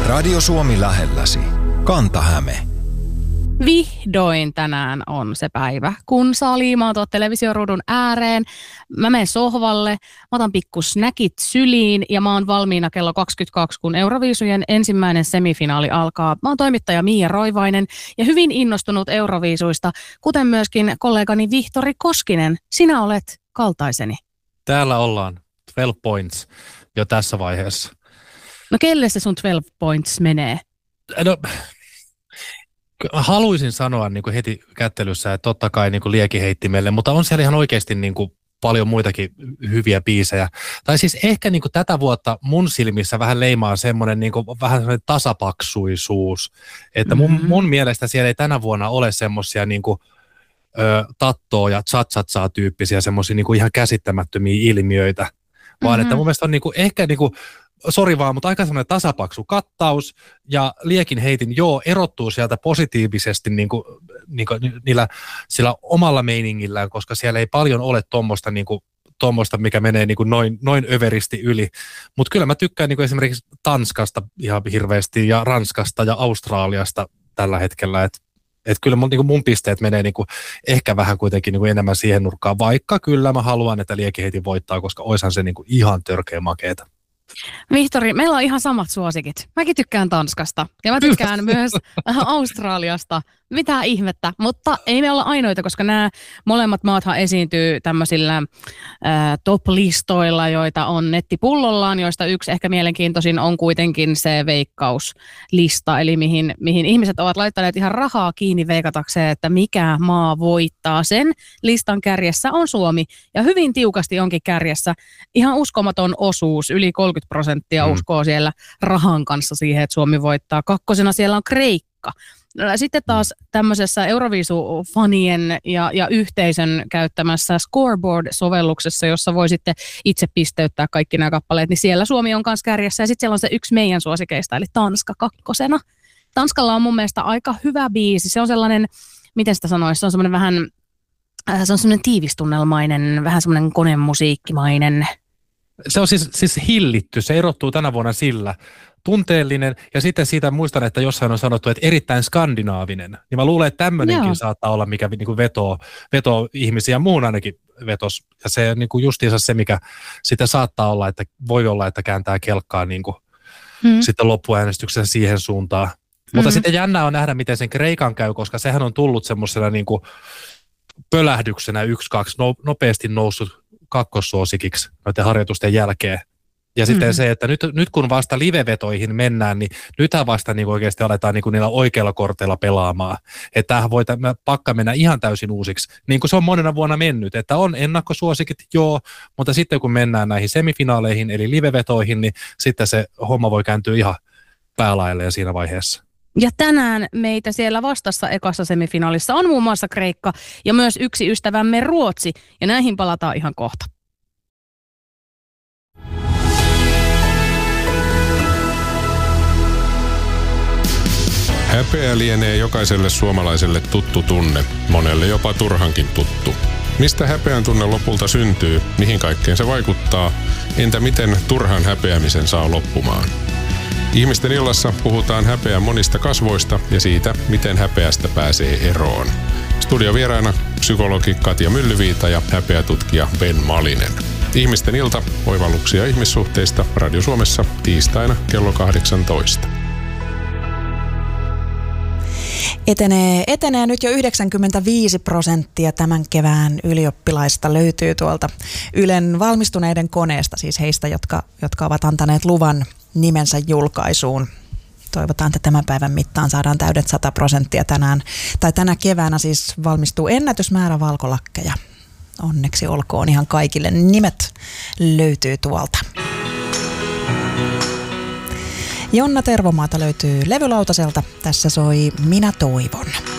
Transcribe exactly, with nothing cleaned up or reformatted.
Radio Suomi lähelläsi. Kanta-Häme. Vihdoin tänään on se päivä, kun saa liimautua televisioruudun ääreen. Mä menen sohvalle, mä otan pikku snäkit syliin ja mä oon valmiina kello kaksikymmentäkaksi, kun Euroviisujen ensimmäinen semifinaali alkaa. Mä oon toimittaja Miia Roivainen ja hyvin innostunut Euroviisuista, kuten myöskin kollegani Vihtori Koskinen. Sinä olet kaltaiseni. Täällä ollaan. twelve points jo tässä vaiheessa. No kelle se sun twelve points menee? No, haluaisin sanoa niin kuin heti kättelyssä, että totta kai niin kuin liekiheittimelle, mutta on siellä ihan oikeasti niin kuin paljon muitakin hyviä biisejä. Tai siis ehkä niin kuin tätä vuotta mun silmissä vähän leimaa semmoinen niin kuin vähän semmoinen tasapaksuisuus, että mun, mm-hmm. mun mielestä siellä ei tänä vuonna ole semmoisia niin kuin ö, tattoo ja tsatsatsaa tyyppisiä semmoisia niin kuin ihan käsittämättömiä ilmiöitä, vaan mm-hmm. että mun mielestä on niin kuin, ehkä niin kuin sori vaan, mutta aika semmoinen tasapaksu kattaus ja liekin heitin, joo, erottuu sieltä positiivisesti niin kuin, niin kuin niillä, sillä omalla meiningillään, koska siellä ei paljon ole tuommoista, niin kuin, tuommoista mikä menee niin kuin noin, noin överisti yli. Mutta kyllä mä tykkään niin kuin esimerkiksi Tanskasta ihan hirveästi ja Ranskasta ja Australiasta tällä hetkellä, että et kyllä mun, niin kuin mun pisteet menee niin kuin ehkä vähän kuitenkin niin kuin enemmän siihen nurkkaan, vaikka kyllä mä haluan, että liekiheitin voittaa, koska oishan se niin kuin ihan törkeä makeeta. Vihtori, meillä on ihan samat suosikit. Mäkin tykkään Tanskasta ja mä tykkään myös Australiasta. Mitä ihmettä, mutta ei me olla ainoita, koska nämä molemmat maathan esiintyy tämmöisillä ää, top-listoilla, joita on nettipullollaan, joista yksi ehkä mielenkiintoisin on kuitenkin se veikkauslista, eli mihin, mihin ihmiset ovat laittaneet ihan rahaa kiinni veikatakseen, että mikä maa voittaa. Sen listan kärjessä on Suomi ja hyvin tiukasti onkin kärjessä ihan uskomaton osuus, yli kolmekymmentä prosenttia mm. uskoo siellä rahan kanssa siihen, että Suomi voittaa. Kakkosena siellä on Kreikka. Sitten taas tämmöisessä Euroviisu-fanien ja, ja yhteisön käyttämässä Scoreboard-sovelluksessa, jossa voi sitten itse pisteyttää kaikki nämä kappaleet, niin siellä Suomi on kanssa kärjessä ja sitten siellä on se yksi meidän suosikeista, eli Tanska kakkosena. Tanskalla on mun mielestä aika hyvä biisi. Se on sellainen, miten sitä sanoisi, se on semmoinen vähän, se on semmoinen tiivistunnelmainen, vähän semmoinen konemusiikkimainen. Se on siis, siis hillitty, se erottuu tänä vuonna sillä. Tunteellinen, ja sitten siitä muistan, että jossain on sanottu, että erittäin skandinaavinen. Niin mä luulen, että tämmöinenkin Joo. saattaa olla, mikä niin kuin vetoo, vetoo ihmisiä, muun ainakin vetos. Ja se on niin kuin justiinsa se, mikä sitä saattaa olla, että voi olla, että kääntää kelkkaa niin kuin hmm. sitten loppuäänestyksessä siihen suuntaan. Hmm. Mutta sitten jännää on nähdä, miten sen Kreikan käy, koska sehän on tullut semmoisena niin kuin pölähdyksenä yksi, kaksi, no, nopeasti noussut kakkossuosikiksi noiden harjoitusten jälkeen. Ja sitten mm-hmm. se, että nyt, nyt kun vasta livevetoihin mennään, niin nythän vasta niin oikeasti aletaan niin niillä oikeilla korteilla pelaamaan. Että tämähän voi tämä pakka mennä ihan täysin uusiksi, niin kuin se on monena vuonna mennyt. Että on ennakkosuosikit, joo, mutta sitten kun mennään näihin semifinaaleihin, eli livevetoihin, niin sitten se homma voi kääntyä ihan päälaille siinä vaiheessa. Ja tänään meitä siellä vastassa ekassa semifinaalissa on muun muassa Kreikka ja myös yksi ystävämme Ruotsi. Ja näihin palataan ihan kohta. Häpeä lienee jokaiselle suomalaiselle tuttu tunne, monelle jopa turhankin tuttu. Mistä häpeän tunne lopulta syntyy, mihin kaikkeen se vaikuttaa, entä miten turhan häpeämisen saa loppumaan? Ihmisten illassa puhutaan häpeän monista kasvoista ja siitä, miten häpeästä pääsee eroon. Studiovieraana psykologi Katja Myllyviita ja häpeätutkija Ben Malinen. Ihmisten ilta, oivalluksia ihmissuhteista Radio Suomessa tiistaina kello kahdeksantoista. Etenee, etenee nyt jo yhdeksänkymmentäviisi prosenttia tämän kevään ylioppilaista löytyy tuolta Ylen valmistuneiden koneesta, siis heistä, jotka, jotka ovat antaneet luvan nimensä julkaisuun. Toivotaan, että tämän päivän mittaan saadaan täydet sata prosenttia tänään. Tai tänä keväänä siis valmistuu ennätysmäärä valkolakkeja. Onneksi olkoon ihan kaikille. Nimet löytyy tuolta. Jonna Tervomaata löytyy levylautaselta. Tässä soi Minä toivon.